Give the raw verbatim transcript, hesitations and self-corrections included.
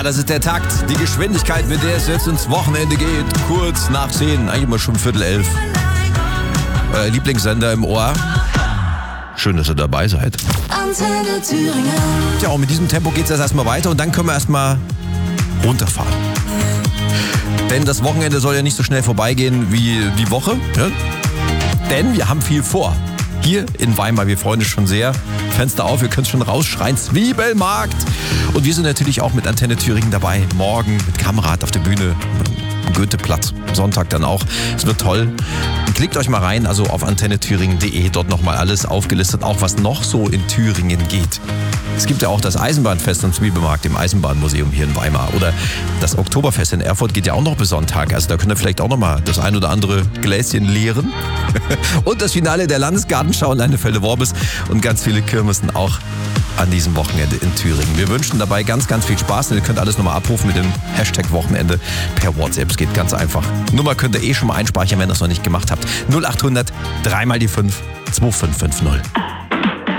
Das ist der Takt, die Geschwindigkeit, mit der es jetzt ins Wochenende geht. Kurz nach zehn, eigentlich immer schon Viertel elf. Euer Lieblingssender im Ohr. Schön, dass ihr dabei seid. Antenne Thüringen. Ja, und mit diesem Tempo geht es jetzt erstmal weiter und dann können wir erstmal runterfahren. Denn das Wochenende soll ja nicht so schnell vorbeigehen wie die Woche. Ja? Denn wir haben viel vor. Hier in Weimar, wir freuen uns schon sehr. Fenster auf, ihr könnt schon rausschreien, Zwiebelmarkt. Und wir sind natürlich auch mit Antenne Thüringen dabei. Morgen mit Kamerad auf der Bühne, am Goetheplatz, Sonntag dann auch. Es wird toll. Klickt euch mal rein, also auf antenne thüringen punkt de, dort nochmal alles aufgelistet, auch was noch so in Thüringen geht. Es gibt ja auch das Eisenbahnfest am Zwiebelmarkt im Eisenbahnmuseum hier in Weimar. Oder das Oktoberfest in Erfurt geht ja auch noch bis Sonntag. Also da könnt ihr vielleicht auch noch mal das ein oder andere Gläschen leeren. Und das Finale der Landesgartenschau in Leinefelde-Worbis und ganz viele Kirmesen auch an diesem Wochenende in Thüringen. Wir wünschen dabei ganz, ganz viel Spaß. Und ihr könnt alles nochmal abrufen mit dem Hashtag Wochenende per WhatsApp. Es geht ganz einfach. Nummer könnt ihr eh schon mal einspeichern, wenn ihr es noch nicht gemacht habt. null acht hundert drei mal die fünf zwei fünf fünf null.